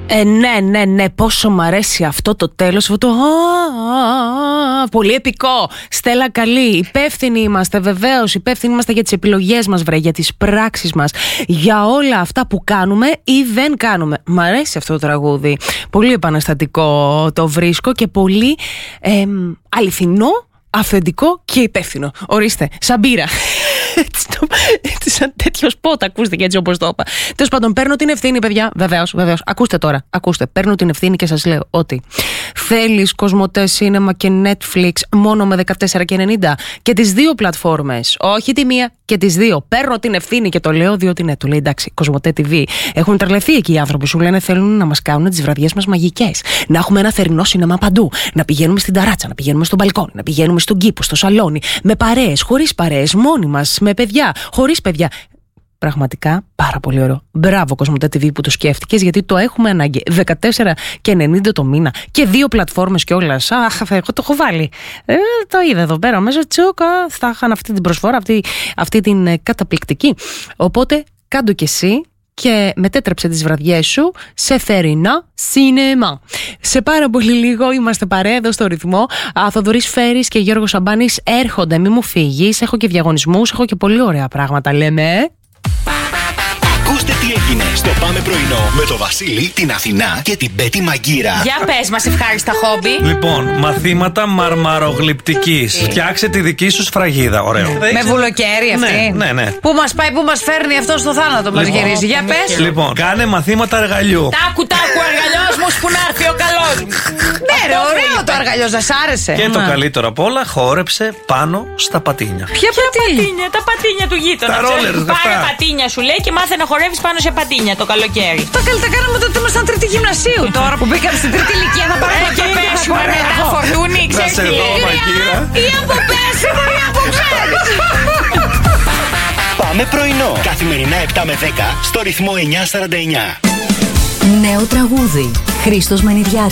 Ναι, πόσο μ' αρέσει αυτό το τέλος, αυτό το πολύ επικό. Στέλλα καλή, υπεύθυνοι είμαστε, βεβαίως, υπεύθυνοι είμαστε για τις επιλογές μας, για τις πράξεις μας, για όλα αυτά που κάνουμε ή δεν κάνουμε. Μ' αρέσει αυτό το τραγούδι, πολύ επαναστατικό το βρίσκω και πολύ αληθινό, αυθεντικό και υπεύθυνο. Ορίστε, σαν μπύρα. Έτσι, σαν τέτοιο σποτ ακούστηκε έτσι όπως το είπα. Τέλος πάντων, παίρνω την ευθύνη, παιδιά. Βεβαίως. Ακούστε τώρα. Παίρνω την ευθύνη και σας λέω ότι θέλεις Κοσμοτέ Σίνεμα και Netflix μόνο με 14,90 και τις δύο πλατφόρμες. Όχι τη μία και τις δύο. Παίρνω την ευθύνη και το λέω διότι ναι, το λέει εντάξει, Κοσμοτέ TV. Έχουν τρελαθεί εκεί οι άνθρωποι, σου λένε θέλουν να μας κάνουν τις βραδιές μας μαγικές. Να έχουμε ένα θερινό σινεμά παντού. Να πηγαίνουμε στην ταράτσα, να πηγαίνουμε στον μπαλκόνι, να πηγαίνουμε στον κήπο, στο σαλόνι. Με παρέες, χωρίς παρέες, μόνοι μας, με παιδιά, χωρίς παιδιά. Πραγματικά πάρα πολύ ωραίο. Μπράβο Κοσμοτέ TV που το σκέφτηκες, γιατί το έχουμε ανάγκη. 14,90 το μήνα και δύο πλατφόρμες κιόλας. Αχ, εγώ το έχω βάλει. Το είδα εδώ πέρα μέσα. Τσούκα, θα είχαν αυτή την προσφορά, αυτή την καταπληκτική. Οπότε κάντο κι εσύ και μετέτρεψε τις βραδιές σου σε θερινά σινεμά. Σε πάρα πολύ λίγο είμαστε παρέα εδώ στο ρυθμό. Θοδωρής Φέρης και Γιώργος Σαμπάνης έρχονται, μη μου φύγεις. Έχω και διαγωνισμούς, έχω και πολύ ωραία πράγματα, λέμε. Ακούστε τι έγινε στο Πάμε Πρωινό με το Βασίλη, την Αθηνά και την Πέτη Μαγκύρα. Για πες μας ευχάριστα χόμπι. Λοιπόν, μαθήματα μαρμαρογλυπτικής. Φτιάξε τη δική σου σφραγίδα. Ωραίο. Με βουλοκαίρι αυτή. Ναι. Πού μας πάει, πού μας φέρνει αυτό στο θάνατο, μας γυρίζει. Για πες. Λοιπόν, κάνε μαθήματα αργαλιού. Τάκου, αργαλιός μου που να έρθει ο καλός. Ναι, ρε, ωραίο το αργαλιός, σας άρεσε. Και το καλύτερο απ' όλα, χόρεψε πάνω στα πατίνια. Ποια πατίνια? Τα πατίνια του γείτονα. Τα rollers, πάρε πατίνια σου λέει και μάθε να χορεύεις πάνω σε πατίνια το καλοκαίρι. Τα καλύτερα κάναμε τότε που ήμασταν τρίτη γυμνασίου. Τώρα που μπήκαμε στην τρίτη ηλικία θα πάρουμε και πέσουμε μετά φορτούνι, ξέρεις τι. Ή από πέσιμο ή από ξέρεις. Πάμε Πρωινό. Καθημερινά 7 με 10 στο ρυθμό 949. Νέο τραγούδι. Χρήστος Μενιδιάτης.